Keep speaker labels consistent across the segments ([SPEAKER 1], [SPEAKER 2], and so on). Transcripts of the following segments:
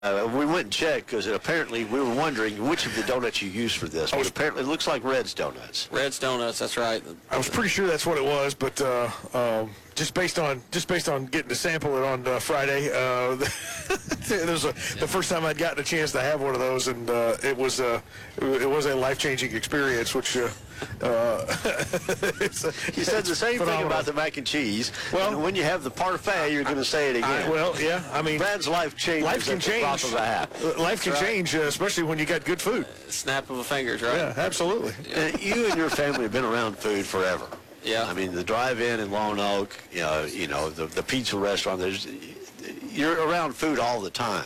[SPEAKER 1] We went and checked because apparently we were wondering which of the donuts you used for this. But apparently it looks like Red's Donuts.
[SPEAKER 2] Red's Donuts, that's right.
[SPEAKER 3] I was pretty sure that's what it was, but just based on getting to sample it on Friday, it was the first time I'd gotten a chance to have one of those, and it was a life-changing experience. Which
[SPEAKER 1] you said the same thing about the mac and cheese. Well, and when you have the parfait, you're going to say it again.
[SPEAKER 3] I mean,
[SPEAKER 1] Brad's life changes.
[SPEAKER 3] Life can change. Life can change, especially when you got good food.
[SPEAKER 2] Snap of the fingers, right?
[SPEAKER 3] Yeah, absolutely.
[SPEAKER 1] You and your family have been around food forever.
[SPEAKER 2] Yeah.
[SPEAKER 1] I mean, the drive-in in Lone Oak, the pizza restaurant, you're around food all the time.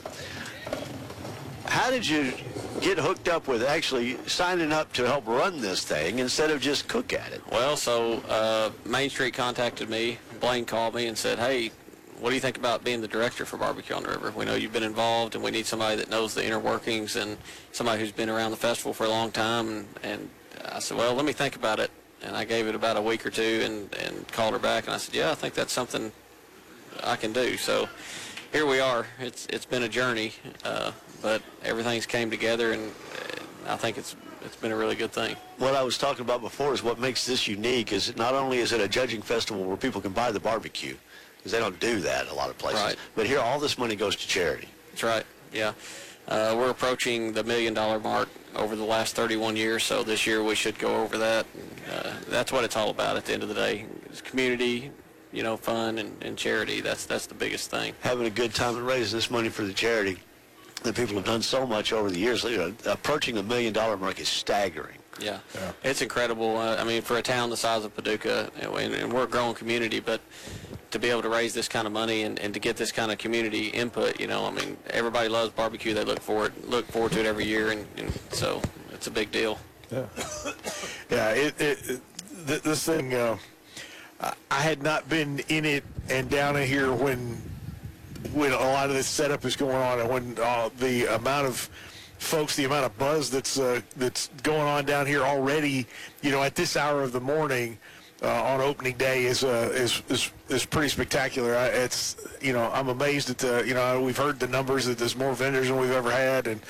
[SPEAKER 1] How did you get hooked up with actually signing up to help run this thing instead of just cook at it?
[SPEAKER 2] Well, so Main Street contacted me. Blaine called me and said, hey, what do you think about being the director for Barbecue on the River? We know you've been involved, and we need somebody that knows the inner workings and somebody who's been around the festival for a long time. And I said, well, let me think about it. And I gave it about a week or two and called her back, and I said, yeah, I think that's something I can do. So here we are. It's been a journey, but everything's came together, and I think it's been a really good thing.
[SPEAKER 1] What I was talking about before is what makes this unique is not only is it a judging festival where people can buy the barbecue, because they don't do that in a lot of places,
[SPEAKER 2] right.
[SPEAKER 1] But here all this money goes to charity.
[SPEAKER 2] That's right, yeah. We're approaching the $1 million mark over the last 31 years, so this year we should go over that. That's what it's all about at the end of the day. It's community, fun and charity. That's the biggest thing. Having
[SPEAKER 1] a good time and raising this money for the charity. The people have done so much over the years. Approaching the $1 million mark is staggering.
[SPEAKER 2] Yeah. It's incredible. For a town the size of Paducah, and we're a growing community, but to be able to raise this kind of money and to get this kind of community input, everybody loves barbecue. They look forward to it every year, and so it's a big deal.
[SPEAKER 3] Yeah. Yeah. This thing, I had not been in it and down in here when a lot of this setup is going on, and when the amount of folks, the amount of buzz that's going on down here already, at this hour of the morning on opening day is pretty spectacular. I'm amazed at we've heard the numbers that there's more vendors than we've ever had, and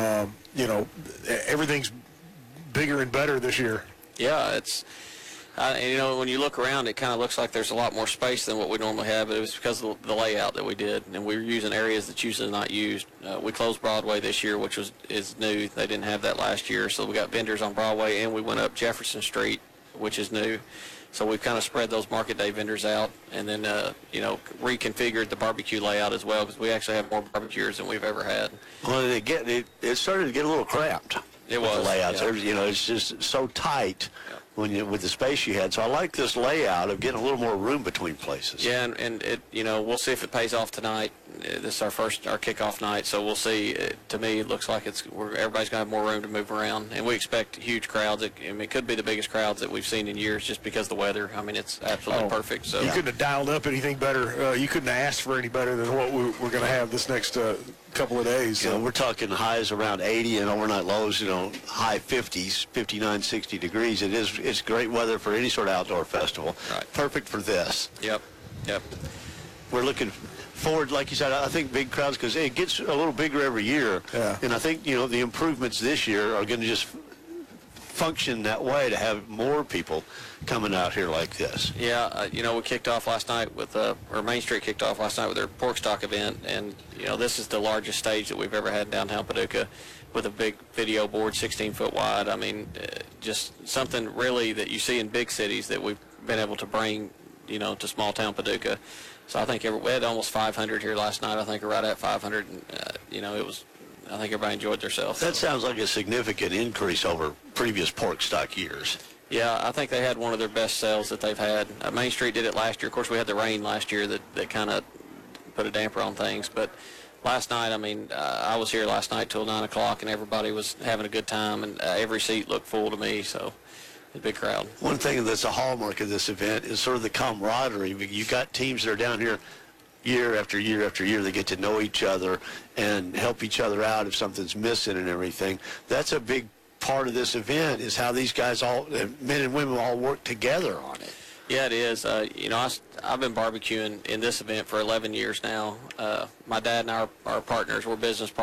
[SPEAKER 3] everything's bigger and better this year.
[SPEAKER 2] Yeah, when you look around, it kind of looks like there's a lot more space than what we normally have, but it was because of the layout that we did, and we were using areas that's usually not used. We closed Broadway this year, which is new. They didn't have that last year, so we got vendors on Broadway, and we went up Jefferson Street, which is new. So we've kind of spread those market day vendors out, and then reconfigured the barbecue layout as well, because we actually have more barbecuers than we've ever had.
[SPEAKER 1] Well, it started to get a little cramped.
[SPEAKER 2] It was.
[SPEAKER 1] The layouts,
[SPEAKER 2] yeah.
[SPEAKER 1] It's just so tight. Yeah. With the space you had. So I like this layout of getting a little more room between places.
[SPEAKER 2] Yeah, and it, we'll see if it pays off tonight. This is our kickoff night, so we'll see. To me, it looks like everybody's going to have more room to move around, and we expect huge crowds. It could be the biggest crowds that we've seen in years just because of the weather. It's absolutely perfect. So
[SPEAKER 3] you couldn't have dialed up anything better. You couldn't have asked for any better than what we're going to have this next couple of days.
[SPEAKER 1] So. We're talking highs around 80 and overnight lows, high 50s, 59, 60 degrees. It's great weather for any sort of outdoor festival.
[SPEAKER 2] Right.
[SPEAKER 1] Perfect for this.
[SPEAKER 2] Yep.
[SPEAKER 1] We're looking forward, like you said, I think big crowds, because it gets a little bigger every year.
[SPEAKER 3] Yeah.
[SPEAKER 1] And I think, the improvements this year are going to just function that way to have more people coming out here like this.
[SPEAKER 2] Yeah, we kicked off last night or Main Street kicked off last night with their pork stock event, and, this is the largest stage that we've ever had in downtown Paducah with a big video board, 16-foot wide. Just something really that you see in big cities that we've been able to bring, to small town Paducah. So I think we had almost 500 here last night. I think we're right at 500, and, I think everybody enjoyed themselves.
[SPEAKER 1] That sounds like a significant increase over previous pork stock years.
[SPEAKER 2] Yeah, I think they had one of their best sales that they've had. Main Street did it last year. Of course, we had the rain last year that kind of put a damper on things. But last night, I was here last night till 9 o'clock, and everybody was having a good time, and every seat looked full to me, so a big crowd.
[SPEAKER 1] One thing that's a hallmark of this event is sort of the camaraderie. You got teams that are down here year after year after year. They get to know each other and help each other out if something's missing and everything. That's a big part of this event, is how these guys men and women all work together on it.
[SPEAKER 2] Yeah, it is. I've been barbecuing in this event for 11 years now. My dad and our partners, we're business partners.